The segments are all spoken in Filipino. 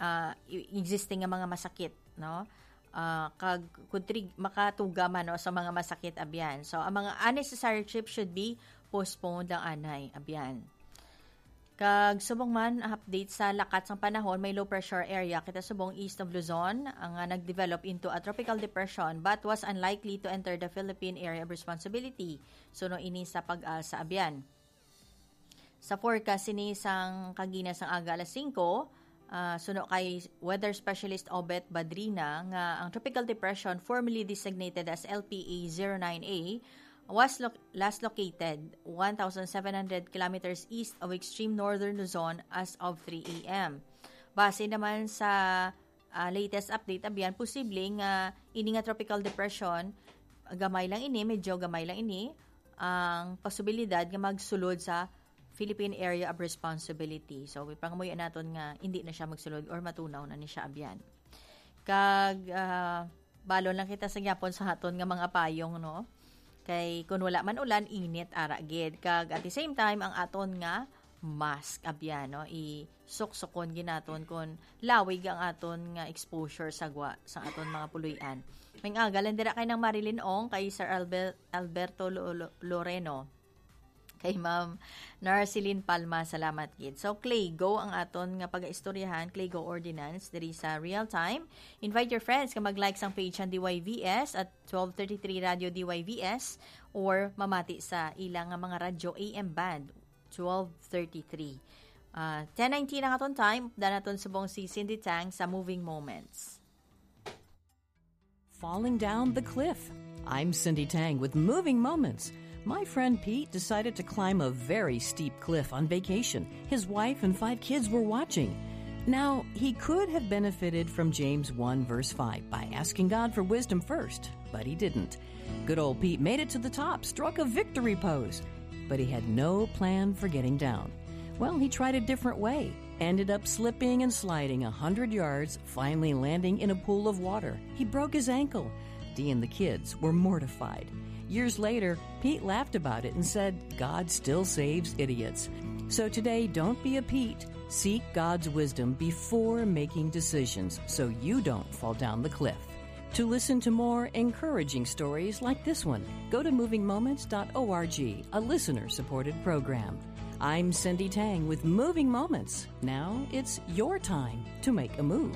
existing nga mga masakit, no? Kag makatuga man no, sa mga masakit abyan. So ang mga unnecessary trip should be postponed ang anay abyan. Kag subong man update sa lakat sang panahon, may low pressure area kita subong east of Luzon ang nag-develop into a tropical depression but was unlikely to enter the Philippine area of responsibility. So no ini sa pag-asa abyan. Sa forecast sini sang kagina sang aga alas 5, suno kay weather specialist Obet Badrina nga ang tropical depression formerly designated as LPA-09A was last located 1,700 kilometers east of extreme northern Luzon as of 3 a.m. Base naman sa latest update abyan, posibleng ini nga tropical depression medyo gamay lang ini ang posibilidad nga magsulod sa Philippine Area of Responsibility. So, ipangamuyan natin nga hindi na siya magsulod or matunaw na ni siya abyan. Kag, balon lang kita sa gyapon sa haton nga mga payong, no? Kay, kung wala man ulan, init, aragid. Kag, at the same time, ang aton nga mask abyan, no? Isuksukon ginaton kung lawig ang aton nga exposure sa aton mga puluyan. May agalan dira kay ng Marilyn Ong, kay Sir Alberto Loreno, kay Ma'am Narceline Palma, salamat gid. So, Claygo ang aton nga pag-istoryahan, Claygo Ordinance, diri sa Real Time. Invite your friends ka mag-like sang page ng DYVS at 1233 Radio DYVS or mamati sa ilang nga mga radyo AM band, 1233. 10:19 ang aton time, danaton subong si Cindy Tang sa Moving Moments. Falling down the cliff. I'm Cindy Tang with Moving Moments. My friend Pete decided to climb a very steep cliff on vacation. His wife and 5 kids were watching. Now, he could have benefited from James 1 verse 5 by asking God for wisdom first, but he didn't. Good old Pete made it to the top, struck a victory pose, but he had no plan for getting down. Well, he tried a different way, ended up slipping and sliding 100 yards, finally landing in a pool of water. He broke his ankle. Dee and the kids were mortified. Years later, Pete laughed about it and said, God still saves idiots. So today, don't be a Pete. Seek God's wisdom before making decisions so you don't fall down the cliff. To listen to more encouraging stories like this one, go to movingmoments.org, a listener-supported program. I'm Cindy Tang with Moving Moments. Now it's your time to make a move.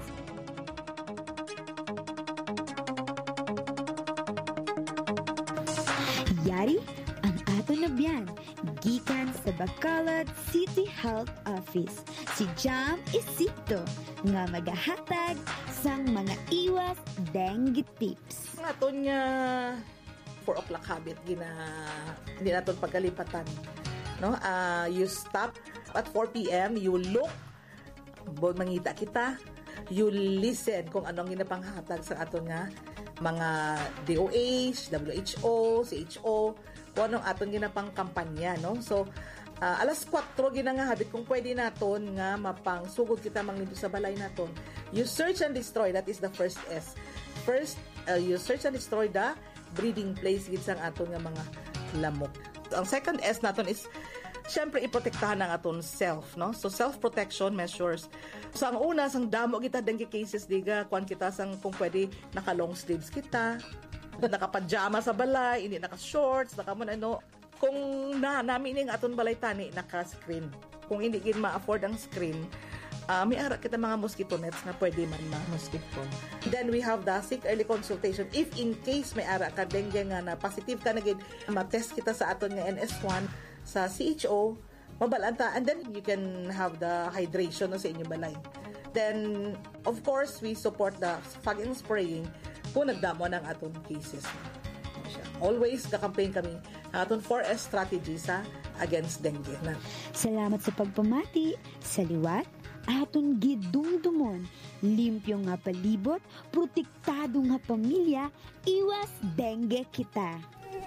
Yari ang aton na biyan, gikan sa Bacolod City Health Office. Si Jam Isito nga magahatag sang mga iwas dengue tips. Ang aton nga 4 o'clock habit hindi naton pagkalipatan. No? You stop at 4 p.m. You look, mangita kita. You listen kung anong ginapanghatag sa aton nga mga DOH, WHO, CHO, kung anong aton ginapang kampanya, no? So, alas 4 ginangahabit kung pwede naton nga mapang sugod kita manglimpyo sa balay naton. You search and destroy, that is the first S. First, you search and destroy the breeding place gid sang aton nga mga lamok. Ang second S naton is syempre iprotektahan ang aton self, no? So self-protection measures. So ang una sang damo kita dengue cases diga kung kita sang kung pwede naka long sleeves kita, naka-pajama sa balay, hindi naka-shorts, kung namin ning aton balay tani naka-screen. Kung hindi gid ma-afford ang screen, may ara kita mga mosquito nets na pwede man ma-mosquito. Then we have the sick early consultation. If in case may ara ka dengue nga na positive ka na gid, ma-test kita sa aton nga NS1 sa CHO, mabalanta, and then you can have the hydration sa inyong balay. Then, of course, we support the fogging spraying kung nagdamo ng aton cases. Always kakampaign kami ang aton 4S strategy sa against dengue. Salamat sa pagpamati, sa liwat, aton gidumdumon, limpyo nga palibot, protektado nga pamilya, iwas dengue kita.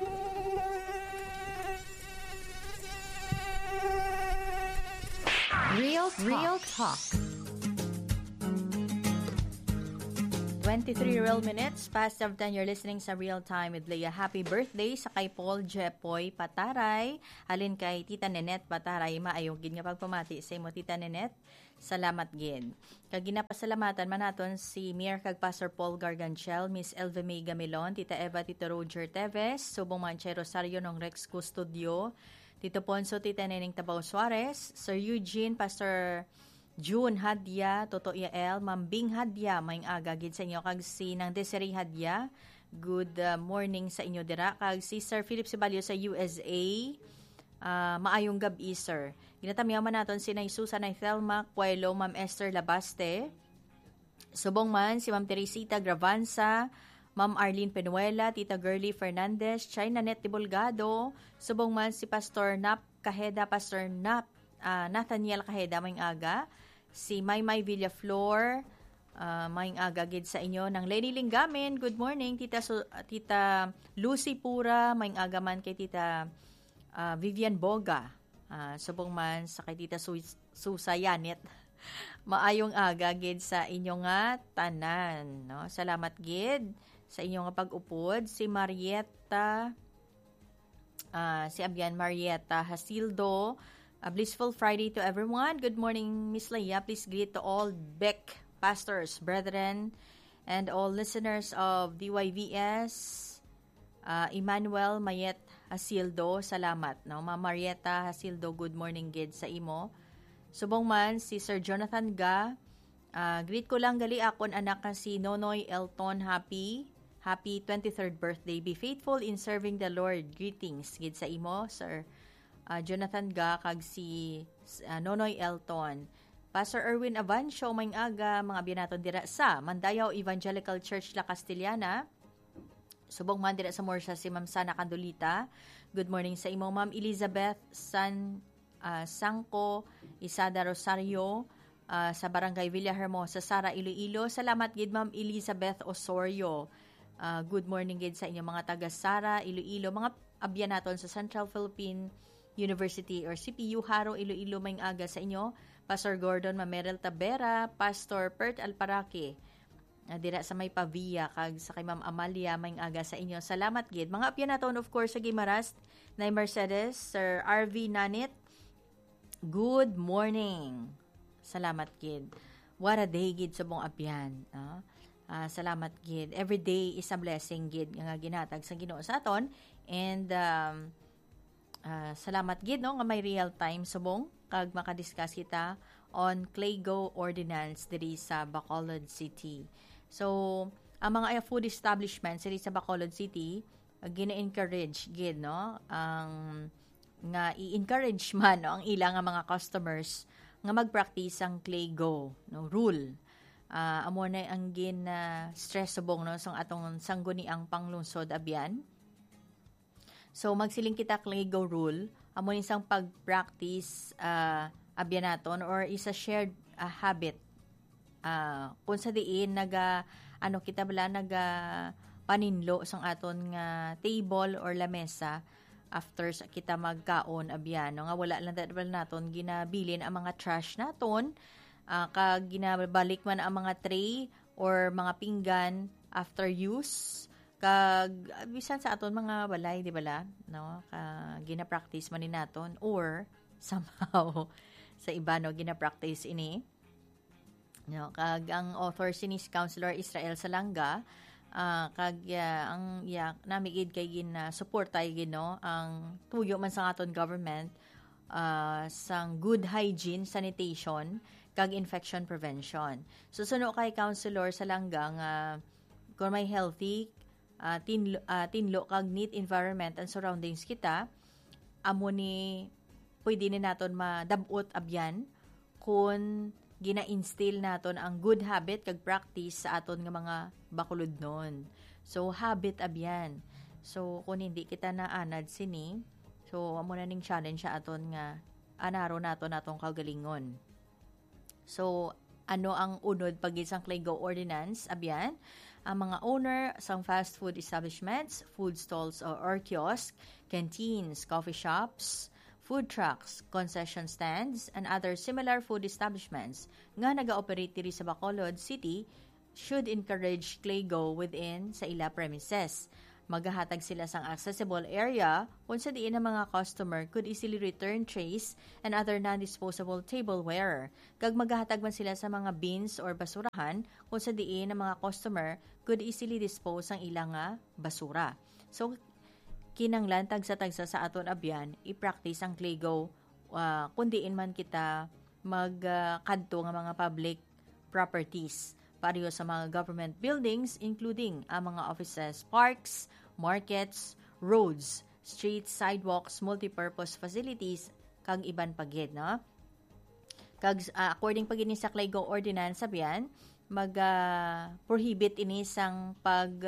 Real Talk. 23 real minutes past of 10. You're listening sa Real Time with Leah. Happy birthday sa kay Paul Jepoy Pataray. Halin kay Tita Nenet Pataray. Maayong gid nga pagpamati sa imo Tita Nenet. Salamat gid. Kag ginapasalamatan man naton si Mayor kag Pastor Paul Garganchel, Miss Elva May Gamilon, Tita Eva, Tito Roger Teves, Subong Manche Rosario ng Rex Custodio, Tito Ponso, Tita Neneng Tabaw Suarez, Sir Eugene, Pastor June Hadya, Toto Yael, Mambing Hadya, maing aga gid sa inyo kag si nang Desiree Hadya. Good morning sa inyo dira kag si Sir Philip Sibalyo sa USA. Maayong gabi, sir. Ginatamihan man naton si Nay Susan, Nay Thelma Puelo, Ma'am Esther Labaste. Subong man si Ma'am Teresita Gravanza, Ma'am Arlene Penuela, Tita Girly Fernandez, China Net Tibulgado. Subong man si Pastor Nap Kaheda, Pastor Nathaniel Kaheda, maing aga. Si Maymay Villaflor, maing aga gid sa inyo ng Lenny Lingamen. Good morning, Tita Lucy Pura, maing aga man kay Tita Vivian Boga. Subong man sa kay Tita Susa Yanet. Maayong aga gid sa inyo nga tanan, no? Salamat gid sa inyo nga pag-upod. Si Marietta si Abian Marietta Hasildo. A blissful Friday to everyone. Good morning, Miss Leia. Please greet to all Beck pastors, brethren, and all listeners of DYVS. Emmanuel Mayet Hasildo, salamat. No? Ma'am Marietta Hasildo, good morning gid sa imo. Subong man si Sir Jonathan Ga. Greet ko lang gali akon anak ka si Nonoy Elton. Happy 23rd birthday. Be faithful in serving the Lord. Greetings gid sa imo, Sir Jonathan Ga kag si Nonoy Elton. Pastor Erwin Avancio, maing aga, mga binaton dira sa Mandayaw Evangelical Church La Castellana. Subong man dira sa Morsha si Ma'am Sana Candolita. Good morning sa imo, Ma'am Elizabeth Sangko Isada Rosario sa Barangay Villahermosa, Sara, Iloilo. Salamat gid, Ma'am Elizabeth Osorio. Good morning gid sa inyo mga taga Sara, Iloilo, mga abiyanaton sa Central Philippine University or CPU Haro, Iloilo, maing aga sa inyo. Pastor Gordon Mamerel Tabera, Pastor Pert Alparake, dira sa may Pavia, kag sa kay Ma'am Amalia, maing aga sa inyo. Salamat gid. Mga abiyanaton, of course, sa Gimaras, Nay Mercedes, Sir RV Nanit, good morning. Salamat gid. What a day gid sa buong abyan. Salamat gid. Every day is a blessing gid nga ginatag sa Ginoo sa aton. And salamat gid, no, nga may real time subong kag makadiscuss kita on Claygo Ordinance diri sa Bacolod City. So, ang mga food establishments diri sa Bacolod City gina-encourage gid, no, ang nga i-encourage man, no, ang ilang nga mga customers nga mag-practice ang Claygo, no, rule. Amo na ang stress subong, no, sang atong sangguniang panglungsod abyan. So, magsiling kita Claygo rule, amo isang pag-practice abyan naton or isa shared habit. Kung sa diin kita bala paninlo sang aton nga table or lamesa after kita magkaon abyan, no, nga wala lang naton ginabilin ang mga trash naton, kag ginabalik man ang mga tray or mga pinggan after use. Kag bisan sa aton mga balay, di bala, no, gina-practice man ni naton or somehow sa iba, no, gina-practice ini, no. Kag ang author sinis Counselor Israel Salanga, kag ang namigid kay support tayo gid, no, ang tuyo man sa aton government sang good hygiene, sanitation kag infection prevention. So suno kay Counselor Salanga nga kung may healthy tinlo kag neat environment and surroundings kita, amo ni pwede ni naton madabot abyan kung gina-instill naton ang good habit kag practice sa aton nga mga bakulod nun. So habit abyan. So kung hindi kita naanad sini, so amo na ning challenge sa aton nga anaro naton atong kagalingon. So ano ang unod pag isang Claygo Ordinance abyan? Ang mga owner sa fast food establishments, food stalls or kiosk, canteens, coffee shops, food trucks, concession stands, and other similar food establishments nga naga-operate diri sa Bacolod City should encourage Claygo within sa ila premises. Maghahatag sila sang accessible area kung sa diin ang mga customer could easily return trays and other non-disposable tableware. Kag maghahatag man sila sa mga bins or basurahan kung sa diin ang mga customer could easily dispose ang ilang basura. So, kinanglan tagsa-tagsa sa aton abyan, i-practice ang Claygo kung diin man kita magkadto nga mga public properties pareho sa mga government buildings, including ang mga offices, parks, markets, roads, streets, sidewalks, multipurpose facilities, kag iban pagid, no? Kag according pagid ni sa Claygo Ordinance sabihan, prohibit ini sang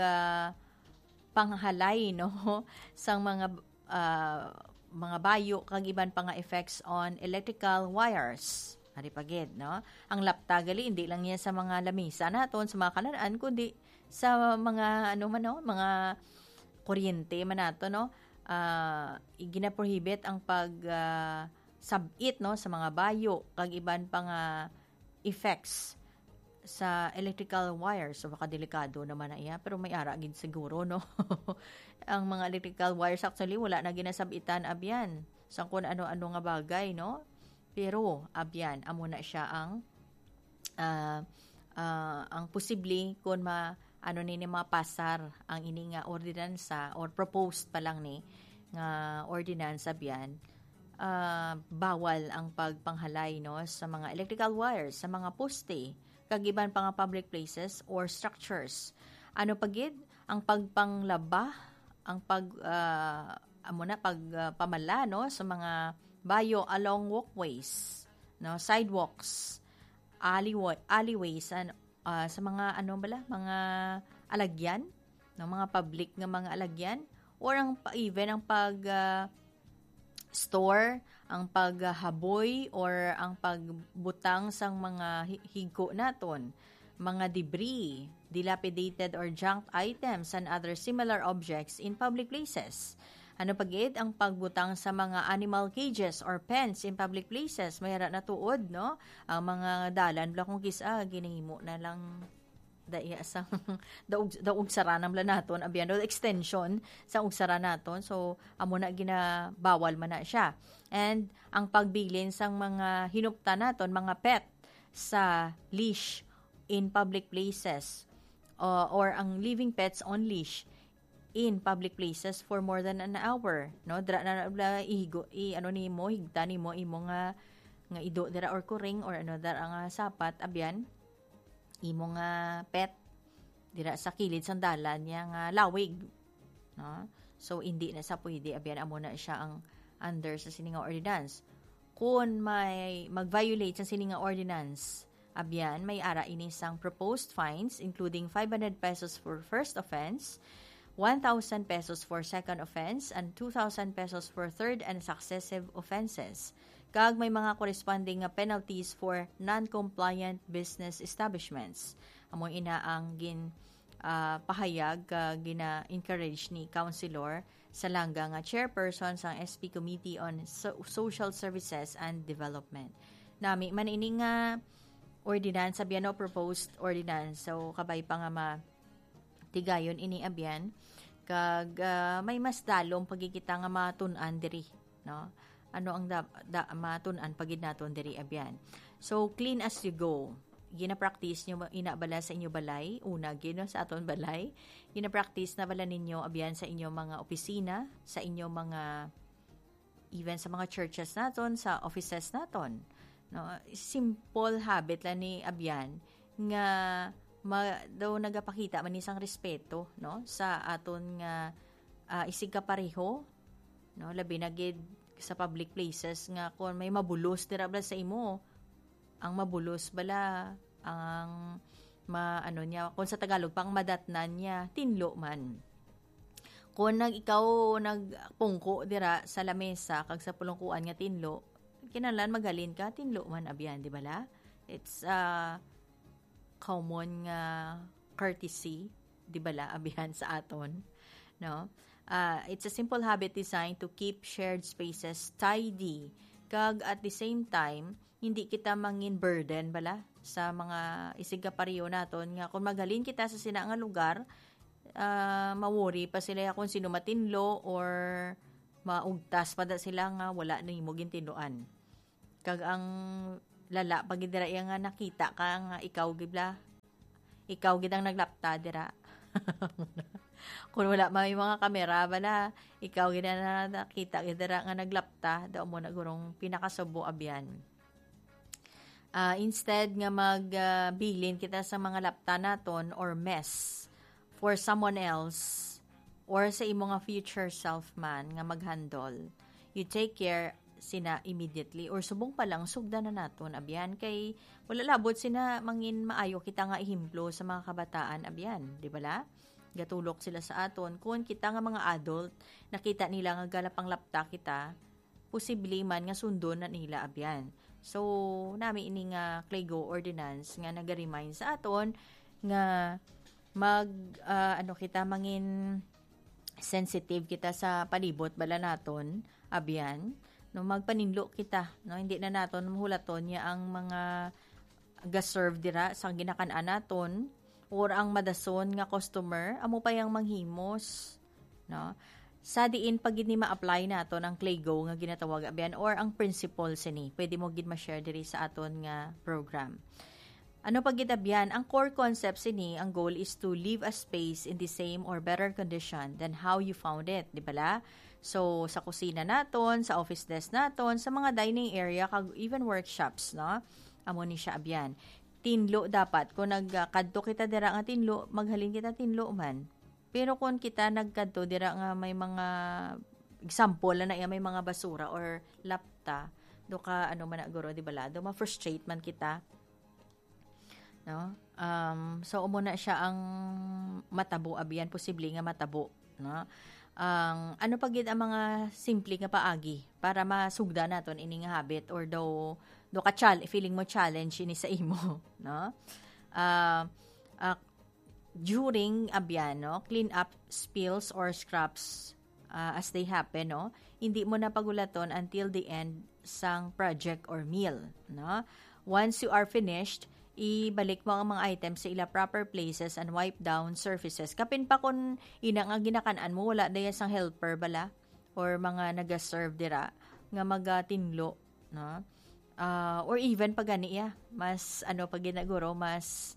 panghalay, no, sang mga bayo kag iban pa nga effects on electrical wires. Ari pagid, no? Ang lapta gali hindi lang yan sa mga lamisa naton, sa mga kanaraan, kundi sa mga mga kuryente man nato, no? Gina-prohibit ang sabit, no, sa mga bayo kag iban pa nga effects sa electrical wires. So baka delikado naman na iya, pero may ara gid siguro, no? Ang mga electrical wires actually wala na ginasabitan abyan sa kung ano-ano nga bagay, no? Pero abyan amo na siya ang posible kung ni mapasar ang ini nga ordinansa or proposed pa lang ni nga ordinansa abyan, bawal ang pagpanghalay, no, sa mga electrical wires, sa mga poste, kag iban pa nga public places or structures. Ano pagid ang pagpanglaba, ang pagpamala, no, sa mga bayo along walkways, no, sidewalks, alleyways, sa mga mga alagyan, no, mga public nga mga alagyan, or even ang store, ang paghaboy or ang pagbutang sang mga higko naton, mga debris, dilapidated or junk items and other similar objects in public places. Ano pagid ang pagbutang sa mga animal cages or pens in public places. Mayara na tuod, no? Ang mga dalan bla kung kisa ginahimo na lang daiya sa daog sara nam la naton abyan do extension sa ugsara naton. So amo na ginabawal man na siya. And ang pagbilin sang mga hinupta naton, mga pet sa leash in public places or ang living pets on leash in public places for more than an hour, no? Dra na ihigo nimo higta nimo imo nga ido dira or kuring or dara nga sapat abyan imo nga pet dira sa kilid sang dalan niya nga lawig, no? So hindi na sa pwede abyan amo na siya ang under sa sininga ordinance. Kung may mag-violate sa sininga ordinance abyan, may ara ini sang proposed fines including 500 pesos for first offense, 1,000 pesos for second offense, and 2,000 pesos for third and successive offenses. Kag may mga corresponding penalties for non-compliant business establishments. Amo ina ang pahayag gina-encourage ni Councilor Salanga nga chairperson sa SP Committee on Social Services and Development. Nami man ini nga ordinance abyan o proposed ordinance. So kabay pa nga tigayon ini abyan kag may mas dalom pagkikita nga matun-an diri, no? Ano ang matun-an pagid naton diri abyan. So clean as you go. Gina-practice nyo inabala sa inyo balay, una gino sa aton balay. Gina-practice na bala ninyo abyan sa inyo mga opisina, sa inyo mga even sa mga churches naton, sa offices naton, no? Simple habit lang ni abyan nga daw nagapakita man isang respeto, no, sa aton nga isig kapareho, no, labi na gid sa public places nga kung may mabulos dira bala sa imo, ang mabulos bala ang niya kung sa Tagalog pang madatnan niya tinlo man. Kung ikaw nagpungko dira sa lamesa kag sa pulungkuan nga tinlo, kinahanglan magalin ka tinlo man abyan, di bala? It's common nga courtesy, di bala, abihan sa aton, no? It's a simple habit designed to keep shared spaces tidy, kag at the same time hindi kita mangin burden bala sa mga isig kapareho naton nga kung magalin kita sa sina nga lugar, mawori pa sila kung sino matinlo or maugtas pa da sila nga wala na himo gintinuan. Kag ang lala pag dira nga nakita ka nga ikaw gid ang naglapta dira. Kung wala may mga kamera bala, ikaw gid na nakita gid dira nga naglapta, daw mo na gurong pinakasubo abyan. Instead nga magbilin kita sa mga lapta naton or mess for someone else or sa imo nga future self man nga maghandle, you take care sina immediately or subong pa lang sugda na naton abyan kay wala labot sina mangin maayo kita nga ihimplo sa mga kabataan abyan, di ba la? Gatulok sila sa aton kung kita nga mga adult nakita nila nga galapang lapta kita, posible man nga sundon na nila abyan. So nami ini nga Claygo ordinance nga naga-remind sa aton nga kita mangin sensitive kita sa palibot bala naton abyan, no magpaninlo kita, no hindi na naton mahulaton ya ang mga ga-serve dira sa ginakan-an naton or ang madason nga customer amo pa yang manghimos, no sa diin pag ni ma-apply naton ang Claygo nga ginatawag abyan or ang principle sini pwede mo gid ma-share diri sa aton nga program. Ano pag gitabyan, ang core concept sini, ang goal is to leave a space in the same or better condition than how you found it, di ba la? So, sa kusina naton, sa office desk naton, sa mga dining area, kag even workshops, no? Amo ni siya abyan. Tinlo dapat, kung nagkadto kita dira nga tinlo, maghalin kita tinlo man. Pero kung kita nagkadto dira nga may mga example na may mga basura or lapta, do ka man na guro, di ba la? Do ma-frustrate man kita. No? So umuna siya ang matabo abyan, posible nga matabo, no? Ano pagid ang mga simple nga paagi para masugda naton ini nga habit or do ka feeling mo challenge ini sa imo, no? During abyan, no, clean up spills or scraps as they happen, no? Hindi mo na pagulaton until the end sang project or meal, no? Once you are finished, ibalik mo ang mga items sa ila proper places and wipe down surfaces. Kapin pa kung ina nga ginakan-an mo, wala daya sang helper bala or mga naga-serve dira nga magatinlo, no? Or even pag ganiya, mas pag ginaguro, mas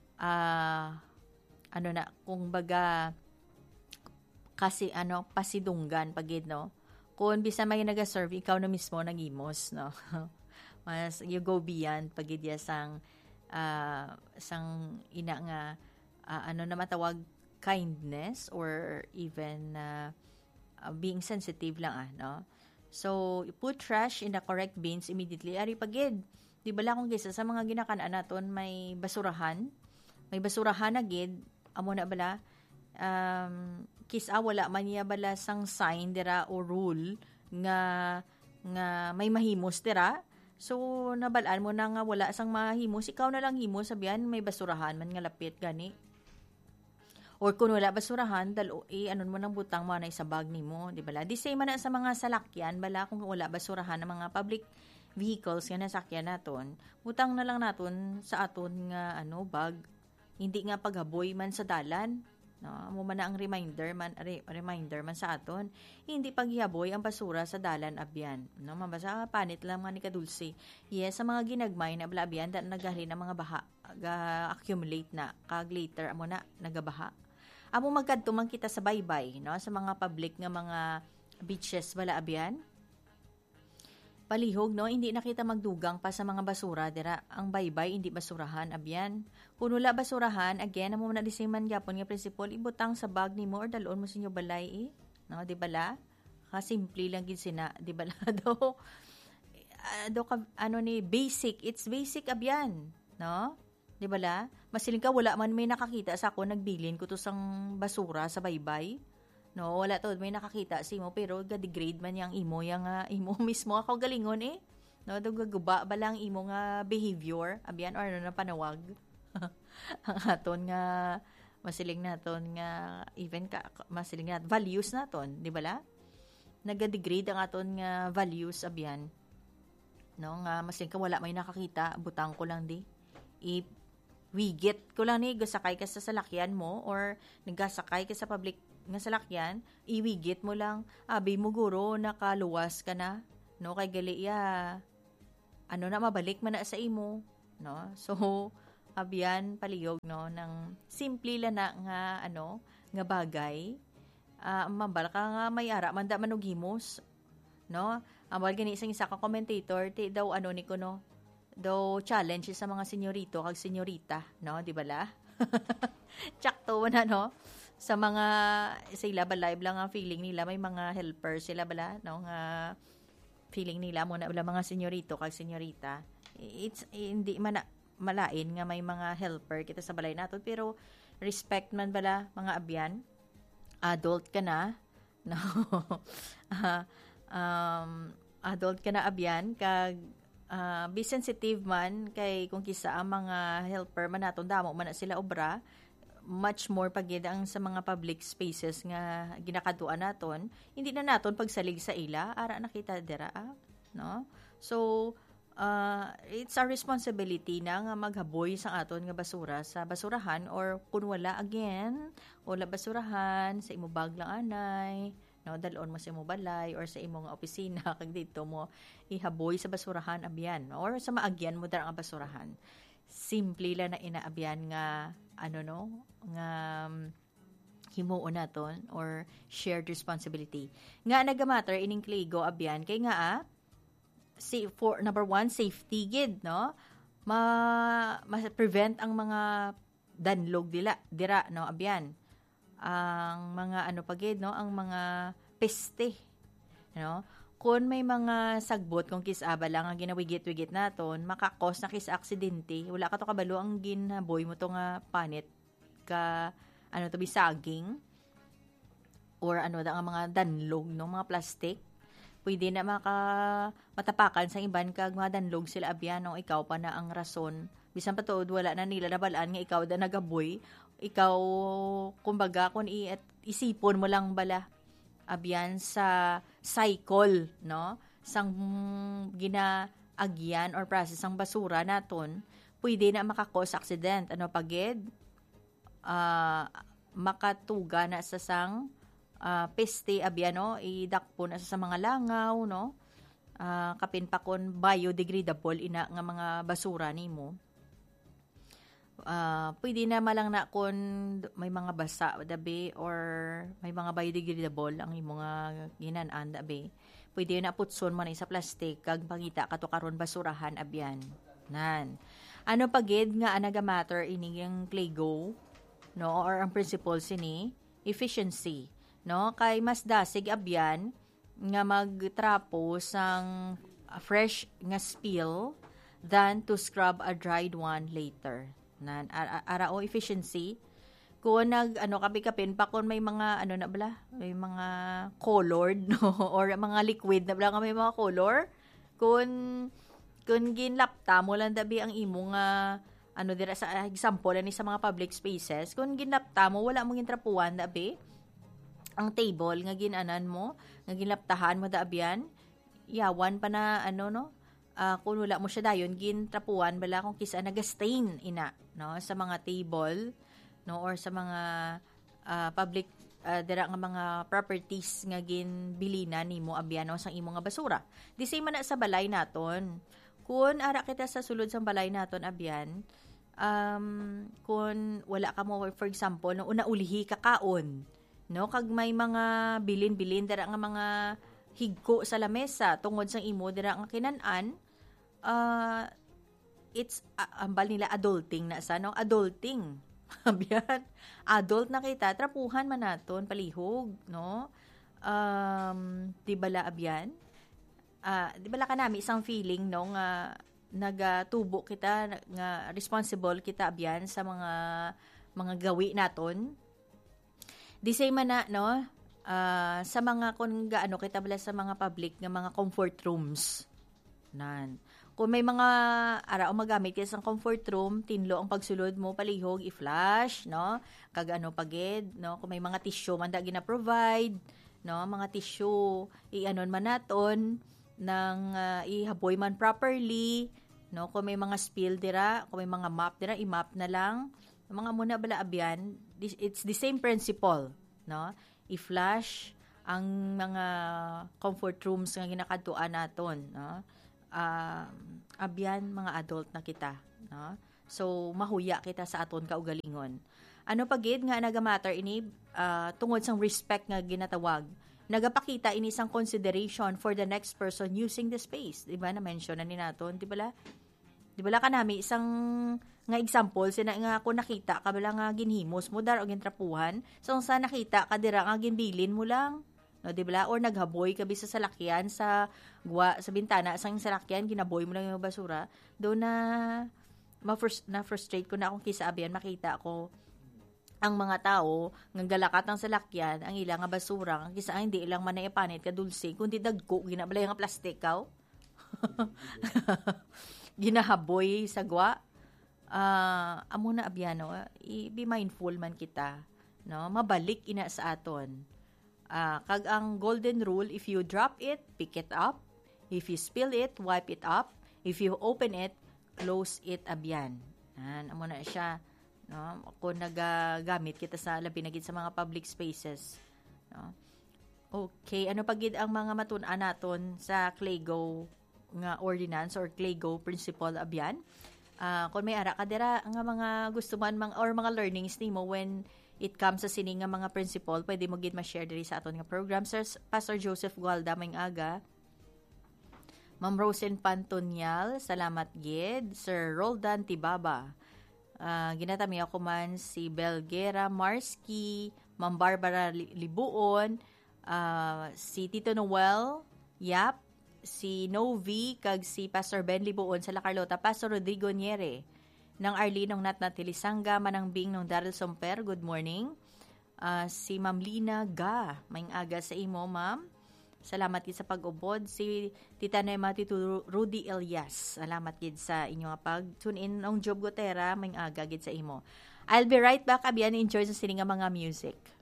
kung baga kasi pasidunggan pagid, no? Kung bisa may naga-serve, ikaw na mismo nagimos, no? Mas you go beyond pagid ya sang ina nga na matawag kindness or even being sensitive lang no. So put trash in the correct bins immediately ari pagid, di bala kung gisa sa mga ginakan-an naton may basurahan na gid amo na bala wala man niya bala sang sign dira o rule nga may mahimos dira. So, nabalaan mo na nga wala sang mahimos, ikaw na lang himos, sabihan may basurahan man nga lapit gani. Or kung wala basurahan, anon mo nang butang mo na sa bag nimo, di bala? Di same man na sa mga salakyan, bala kung wala basurahan ng mga public vehicles nga nasakyan naton, butang na lang naton sa aton nga bag. Hindi nga paghaboy man sa dalan. No, amo man na ang reminder man sa aton, hindi paghihaboy ang basura sa dalan abyan, no? Mabasa panit lang man ni kadulsi. Yes, sa mga ginagmay na blabyan da nagahli na mga baha accumulate na kag later amo na nagabaha. Amo magkadto man kita sa baybay, no, sa mga public nga mga beaches bala abyan. Palihog, no, hindi na kita magdugang pa sa mga basura dira. Ang baybay hindi basurahan abyan. Kung wala basurahan, again, amo na disiman gyapon nga principle, ibutang sa bag nimo or dalon mo sa inyo balay no, di bala? Simple lang gid sina, di bala do basic, it's basic abyan, no? Di bala? Masiling ka wala man may nakakita sa ako nagbilin ko to sang basura sa baybay. No, wala to may nakakita si mo pero ga-degrade man yang imo imo mismo ako galingon no, guguba ba lang imo nga behavior abyan or na panawag ang aton nga masiling naton nga even ka masiling nat values naton, di bala? Naga-degrade ang aton nga values abyan, no, nga masiling ka wala may nakakita butang ko lang di wigit ko lang ni gasakay ka sa salakyan mo or nagasakay ka sa public nga salakyan, iwigit mo lang, abi mo guro, nakaluwas ka na, no, kay gali ano na, mabalik man na sa imo, no, so, abyan, paliyog, no, ng simple lang na nga, nga bagay, mambal ka nga may ara, manda manughimos, no, ambal gani isang isa ka commentator, ti daw, ni ko, no, daw challenge sa mga senyorito kag senyorita, no, di ba la? Tsakto na, no, sa mga sila ba live lang ang feeling nila may mga helper sila bala no nga feeling nila mo na wala mga senyorito kag senyorita it's hindi man malain nga may mga helper kita sa balay nato pero respect man bala mga abyan adult ka na no adult ka na abyan kag be sensitive man kay kung kisa ang mga helper man naton damo man na sila obra much more pagid ang sa mga public spaces nga ginakaduan naton hindi na naton pagsalig sa ila ara nakita dira no so it's our responsibility na nga maghaboy sa aton nga basura sa basurahan or kun wala wala basurahan sa imo bag lang anay no dalon mo sa imo balay or sa imo nga opisina kag dito mo ihaboy sa basurahan abyan or sa maagyan mo dara nga basurahan simple lang na inaabyan nga nga himuon naton or shared responsibility. Nga nagamatter ining kligo abyan kay nga for number 1 safety gid no ma-prevent ang mga danlog dira no abyan. Ang mga pagid no ang mga peste no kung may mga sagbot kung kisaba lang ang ginawigit-wigit naton, makakos na kis aksidente, wala ka to kabalo ang ginaboy mo to nga panit ka to bisaging or da nga mga danlog no mga plastic. Pwede na matapakan sa iban kag mga danlog sila abyan no ikaw pa na ang rason. Bisan pa tuod wala na nila nabalaan nga ikaw da nagaboy, ikaw kumbaga kun isipon mo lang bala abyan sa cycle no sang ginaagyan or process ang basura naton pwede na makakos accident pagid makatuga na sa sang peste abyan no idakpo na sa mga langaw no kapin pa kon biodegradable ina nga mga basura nimo pwede na malang na kung may mga basa dabi or may mga biodegradable ang imo nga ginanaan dabi pwede na putson man sa plastic kag pangita kato karon basurahan abyan nan pagid nga anagamatter ini yung Claygo no or ang principle sini efficiency no kay mas dasig abyan nga magtrapo sang fresh nga spill than to scrub a dried one later nan arao efficiency kung kapin pa kung may mga na bala may mga colored no or mga liquid na bala nga may mga color kung ginlapta mo lang dabi ang imo nga dira sa example ani sa mga public spaces kung ginlapta mo wala mo gintrapuan dabi ang table nga ginanan mo nga ginlaptahan mo dabian yawan pa na kung wala mo siya dayon gintrapuan bala kung kisa nagastain ina no sa mga table no or sa mga public dira nga mga properties nga ginbilina nimo abyan no sang imo nga basura di same man na sa balay naton kun ara kita sa sulod sang balay naton abyan kun wala ka mo for example no una ulihi kakaon no kag may mga bilin dira nga mga higko sa lamesa tungod sang imo dira nga kinan-an it's ambal nila adulting na sa no adulting abyan adult na kita trapuhan man naton palihog no di bala abyan di bala kanami isang feeling no nga nagatubo kita nga responsible kita abyan sa mga gawi naton di say man na no sa mga kung gaano kita bala sa mga public nga mga comfort rooms nan kung may mga arao magamit ka sa comfort room tinlo ang pagsulod mo palihog i-flush no kag pagid no kung may mga tissue man da gina-provide no mga tissue ianon man naton nang ihaboy man properly No, kung may mga spill dira, kung may mga map dira, i-map na lang. Mga muna bala abyan, it's the same principle, no? I-flash ang mga comfort rooms nga ginakadtuan naton, no? Abyan mga adult na kita, no? So mahuya kita sa aton kaugalingon. Ano pagid nga nagamatter ini tungod sang respect nga ginatawag. Nagapakita ini sang consideration for the next person using the space. Di ba na mention na ni naton, di ba? Di ba kanami isang nga example sina nga ako nakita kabala nga ginhimos mo dar o gintrapuhan. So sa nakita ka dira nga ginbilin mo lang. No, di ba? Or naghaboy ka sa salakyan sa bintana sang salakyan ginaboy mo lang yung basura. Do na frustrate ko na akong kisaabian makita ko ang mga tao nga galakat ang salakyan ang ilang nga basura ang kisa hindi ilang man naipanit ka dulce kundi dagko ginabalay nga plastic kaw. Ginahaboy sa gwa. Amo na abyano, be mindful man kita, no? Mabalik ina sa aton. Kag ang golden rule, if you drop it, pick it up. If you spill it, wipe it up. If you open it, close it abyan. Amo na siya, no? Kung nagagamit kita sa labi na gid sa mga public spaces, no? Okay, ano pagid ang mga matun-an naton sa CLEGO nga ordinance or CLEGO principle abyan? Kung may ara ka dira nga mga gusto man or mga learnings nimo when it comes sa sini nga mga principle, pwede mo gid ma-share diri sa aton nga program. Sir Pastor Joseph Gualda may aga. Ma'am Rosen Pantonial, salamat gid. Sir Roldan Tibaba. Ginatami ako man si Belguera Marsky, Ma'am Barbara Libuon, si Tito Noel, Yap, si Novi, kag si Pastor Ben Libuon sa La Carlota, Pastor Rodrigo Niere, ng Arlinong Natnatilisanga, Manangbing ng Daryl Somper, good morning. Si Ma'am Lina Ga, may aga sa imo, ma'am. Salamat gid sa pag-ubod. Si Tita Nema Tito Rudy Elias, salamat gid sa inyo pag-tune in ng Job Gotera, may aga gid sa imo. I'll be right back, abyan, enjoy sa sining nga mga music.